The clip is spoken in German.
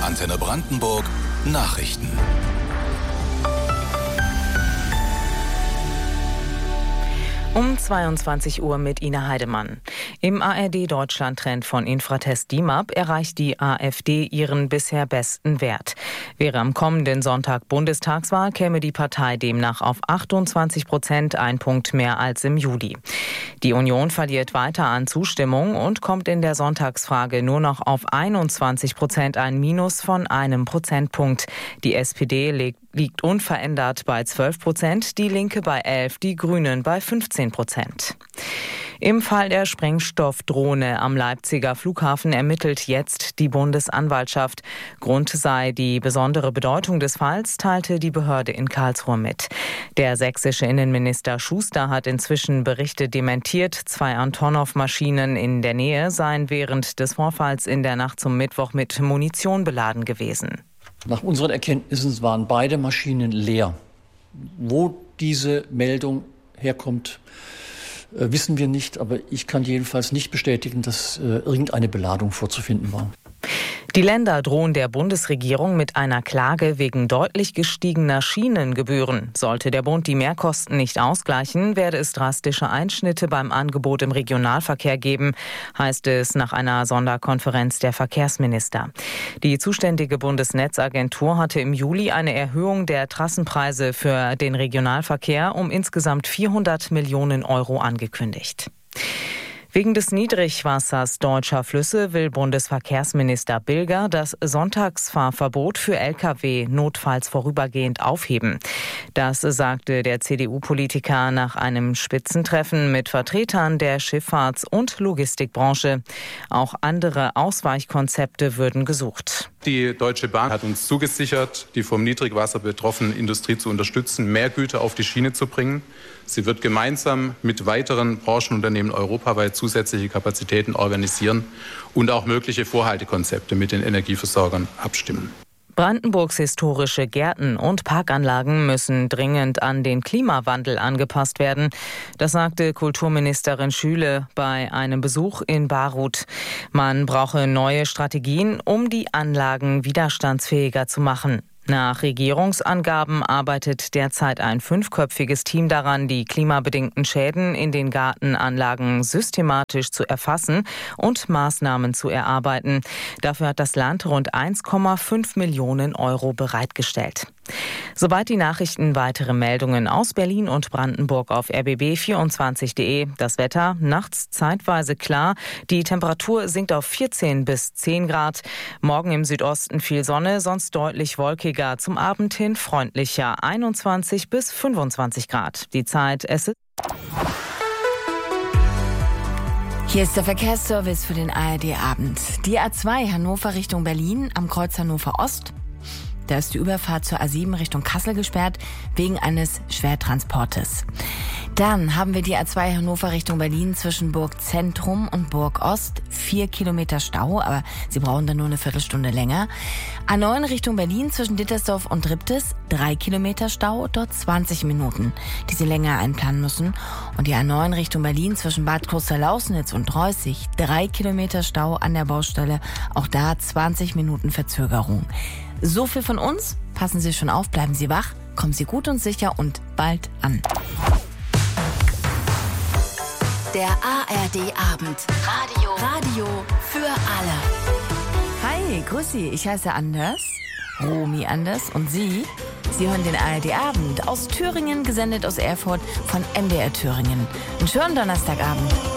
Antenne Brandenburg Nachrichten. Um 22 Uhr mit Ina Heidemann. Im ARD-Deutschland-Trend von Infratest DIMAP erreicht die AfD ihren bisher besten Wert. Wäre am kommenden Sonntag Bundestagswahl, käme die Partei demnach auf 28%, ein Punkt mehr als im Juli. Die Union verliert weiter an Zustimmung und kommt in der Sonntagsfrage nur noch auf 21%, ein Minus von einem Prozentpunkt. Die SPD liegt unverändert bei 12%, die Linke bei 11%, die Grünen bei 15%. Im Fall der Sprengstoffdrohne am Leipziger Flughafen ermittelt jetzt die Bundesanwaltschaft. Grund sei die besondere Bedeutung des Falls, teilte die Behörde in Karlsruhe mit. Der sächsische Innenminister Schuster hat inzwischen Berichte dementiert. 2 Antonov-Maschinen in der Nähe seien während des Vorfalls in der Nacht zum Mittwoch mit Munition beladen gewesen. Nach unseren Erkenntnissen waren beide Maschinen leer. Wo diese Meldung herkommt, wissen wir nicht, aber ich kann jedenfalls nicht bestätigen, dass irgendeine Beladung vorzufinden war. Die Länder drohen der Bundesregierung mit einer Klage wegen deutlich gestiegener Schienengebühren. Sollte der Bund die Mehrkosten nicht ausgleichen, werde es drastische Einschnitte beim Angebot im Regionalverkehr geben, heißt es nach einer Sonderkonferenz der Verkehrsminister. Die zuständige Bundesnetzagentur hatte im Juli eine Erhöhung der Trassenpreise für den Regionalverkehr um insgesamt 400 Millionen Euro angekündigt. Wegen des Niedrigwassers deutscher Flüsse will Bundesverkehrsminister Bilger das Sonntagsfahrverbot für Lkw notfalls vorübergehend aufheben. Das sagte der CDU-Politiker nach einem Spitzentreffen mit Vertretern der Schifffahrts- und Logistikbranche. Auch andere Ausweichkonzepte würden gesucht. Die Deutsche Bahn hat uns zugesichert, die vom Niedrigwasser betroffene Industrie zu unterstützen, mehr Güter auf die Schiene zu bringen. Sie wird gemeinsam mit weiteren Branchenunternehmen europaweit zusätzliche Kapazitäten organisieren und auch mögliche Vorhaltekonzepte mit den Energieversorgern abstimmen. Brandenburgs historische Gärten und Parkanlagen müssen dringend an den Klimawandel angepasst werden. Das sagte Kulturministerin Schüle bei einem Besuch in Baruth. Man brauche neue Strategien, um die Anlagen widerstandsfähiger zu machen. Nach Regierungsangaben arbeitet derzeit ein 5-köpfiges Team daran, die klimabedingten Schäden in den Gartenanlagen systematisch zu erfassen und Maßnahmen zu erarbeiten. Dafür hat das Land rund 1,5 Millionen Euro bereitgestellt. Soweit die Nachrichten. Weitere Meldungen aus Berlin und Brandenburg auf rbb24.de. Das Wetter nachts zeitweise klar. Die Temperatur sinkt auf 14 bis 10 Grad. Morgen im Südosten viel Sonne, sonst deutlich wolkiger. Zum Abend hin freundlicher 21 bis 25 Grad. Die Zeit, es ist... Hier ist der Verkehrsservice für den ARD-Abend. Die A2 Hannover Richtung Berlin am Kreuz Hannover Ost. Da ist die Überfahrt zur A7 Richtung Kassel gesperrt, wegen eines Schwertransportes. Dann haben wir die A2 Hannover Richtung Berlin zwischen Burg Zentrum und Burg Ost. 4 Kilometer Stau, aber Sie brauchen dann nur eine Viertelstunde länger. A9 Richtung Berlin zwischen Dittersdorf und Ribtis. 3 Kilometer Stau, dort 20 Minuten, die Sie länger einplanen müssen. Und die A9 Richtung Berlin zwischen Bad Klosterlausnitz und Reußig. 3 Kilometer Stau an der Baustelle, auch da 20 Minuten Verzögerung. So viel von uns. Passen Sie schon auf, bleiben Sie wach, kommen Sie gut und sicher und bald an. Der ARD-Abend. Radio für alle. Hi, grüß Sie, ich heiße Anders, Romy Anders und Sie hören den ARD-Abend aus Thüringen, gesendet aus Erfurt von MDR Thüringen. Einen schönen Donnerstagabend.